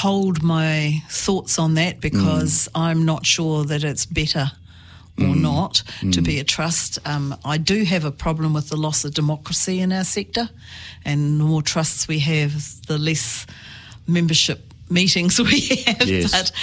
hold my thoughts on that because I'm not sure that it's better or not to be a trust. I do have a problem with the loss of democracy in our sector, and the more trusts we have, the less membership meetings we have. Yes. But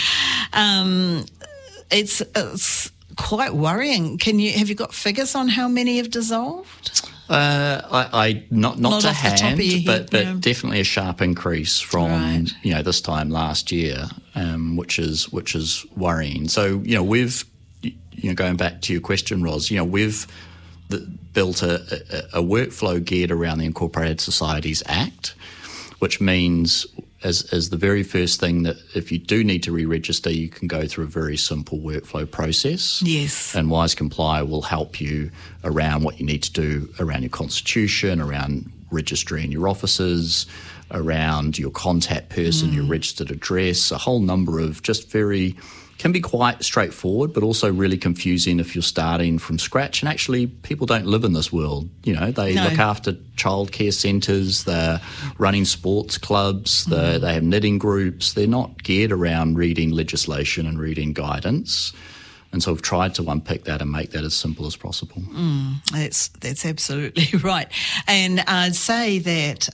it's quite worrying. Have you got figures on how many have dissolved? I not to hand, but no. definitely a sharp increase from this time last year, which is worrying. So we've going back to your question, Ros, we've built a workflow geared around the Incorporated Societies Act, which means as the very first thing that if you do need to re-register, you can go through a very simple workflow process. Yes. And Wise Comply will help you around what you need to do around your constitution, around registering your offices, around your contact person, your registered address, a whole number of just can be quite straightforward, but also really confusing if you're starting from scratch. And actually, people don't live in this world. They look after childcare centres, they're running sports clubs, they have knitting groups. They're not geared around reading legislation and reading guidance. And so we've tried to unpick that and make that as simple as possible. That's absolutely right. And I'd say that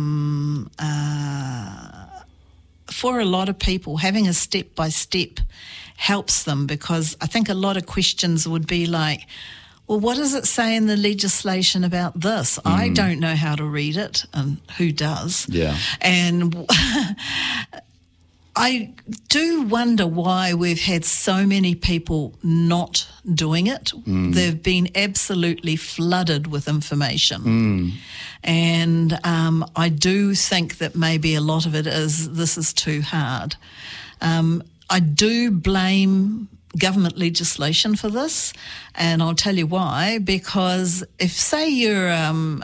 for a lot of people, having a step-by-step helps them, because I think a lot of questions would be like, well, what does it say in the legislation about this? I don't know how to read it, and who does? Yeah. And I do wonder why we've had so many people not doing it. They've been absolutely flooded with information. And I do think that maybe a lot of it is this is too hard. I do blame government legislation for this, and I'll tell you why. Because if, say, you've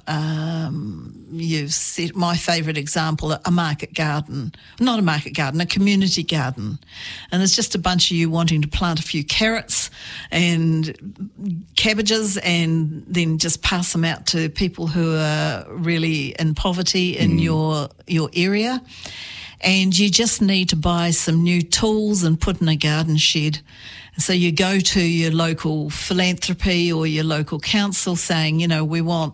set my favourite example, a market garden, not a market garden, a community garden, and there's just a bunch of you wanting to plant a few carrots and cabbages and then just pass them out to people who are really in poverty in your area. And you just need to buy some new tools and put in a garden shed. So you go to your local philanthropy or your local council saying, we want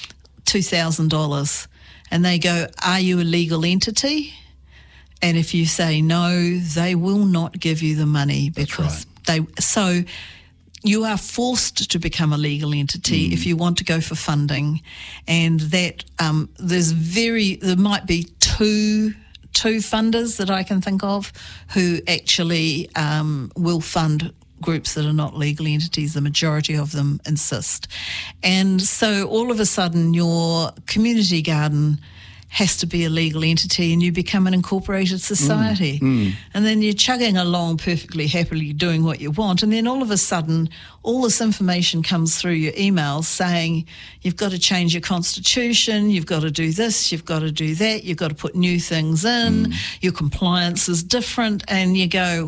$2,000. And they go, are you a legal entity? And if you say no, they will not give you the money, because so you are forced to become a legal entity if you want to go for funding. And that there might be two funders that I can think of who actually will fund groups that are not legal entities. The majority of them insist. And so all of a sudden your community garden has to be a legal entity and you become an incorporated society. And then you're chugging along perfectly happily doing what you want, and then all of a sudden all this information comes through your emails saying you've got to change your constitution, you've got to do this, you've got to do that, you've got to put new things in, your compliance is different, and you go,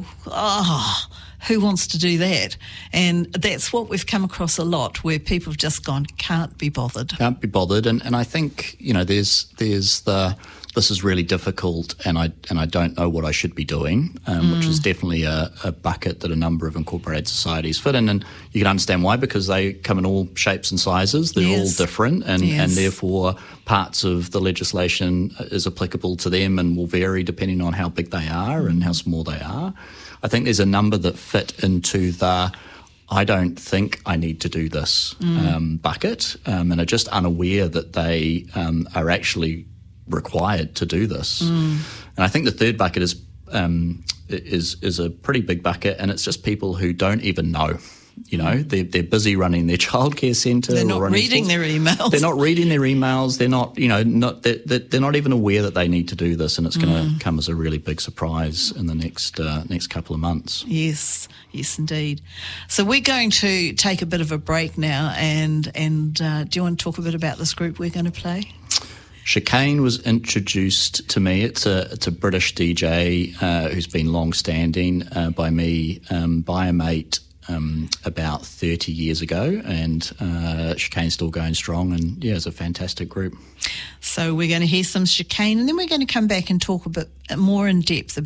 who wants to do that? And that's what we've come across a lot, where people have just gone, can't be bothered. Can't be bothered. And I think, there's this is really difficult and I don't know what I should be doing, which is definitely a bucket that a number of incorporated societies fit in. And you can understand why, because they come in all shapes and sizes. They're all different, and therefore parts of the legislation is applicable to them and will vary depending on how big they are and how small they are. I think there's a number that fit into the I don't think I need to do this bucket, and are just unaware that they are actually required to do this. And I think the third bucket is a pretty big bucket, and it's just people who don't even know. They're busy running their childcare centre. They're not reading their emails. They're not reading their emails. They're not, they're not even aware that they need to do this, and it's going to come as a really big surprise in the next couple of months. Yes, indeed. So we're going to take a bit of a break now, and do you want to talk a bit about this group we're going to play? Chicane was introduced to me. It's a British DJ who's been long-standing by me, by a mate, about 30 years ago, and Chicane's still going strong, and it's a fantastic group. So we're going to hear some Chicane, and then we're going to come back and talk a bit more in depth